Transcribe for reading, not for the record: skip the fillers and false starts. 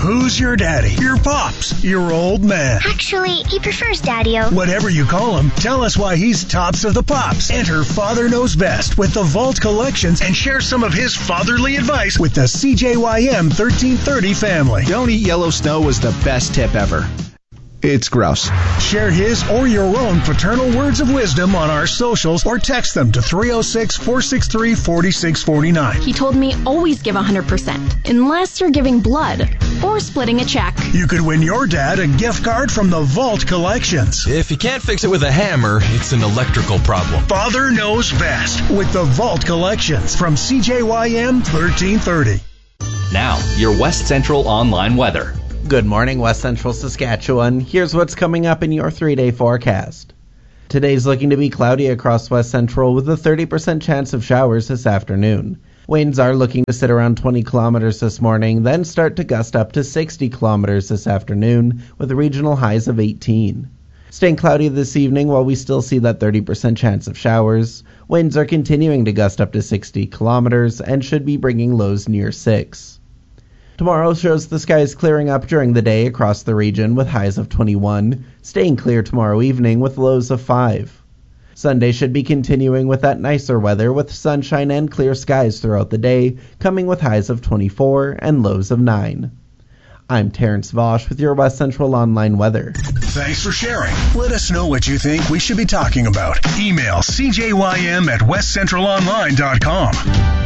Who's your daddy? Your pops? Your old man? Actually, he prefers Daddy-O. Whatever you call him, tell us why he's tops of the pops. Enter Father Knows Best with the Vault Collections and share some of his fatherly advice with the CJYM 1330 family. Don't eat yellow snow was the best tip ever. It's gross. Share his or your own paternal words of wisdom on our socials or text them to 306-463-4649. He told me always give 100%, unless you're giving blood or splitting a check. You could win your dad a gift card from the Vault Collections. If you can't fix it with a hammer, it's an electrical problem. Father Knows Best with the Vault Collections from CJYM 1330. Now, your West Central Online weather. Good morning, West Central Saskatchewan. Here's what's coming up in your 3-day forecast. Today's looking to be cloudy across West Central with a 30% chance of showers this afternoon. Winds are looking to sit around 20 kilometers this morning, then start to gust up to 60 kilometers this afternoon with regional highs of 18. Staying cloudy this evening while we still see that 30% chance of showers. Winds are continuing to gust up to 60 kilometers and should be bringing lows near 6. Tomorrow shows the skies clearing up during the day across the region with highs of 21, staying clear tomorrow evening with lows of 5. Sunday should be continuing with that nicer weather with sunshine and clear skies throughout the day, coming with highs of 24 and lows of 9. I'm Terrence Vosch with your West Central Online weather. Thanks for sharing. Let us know what you think we should be talking about. Email cjym@westcentralonline.com.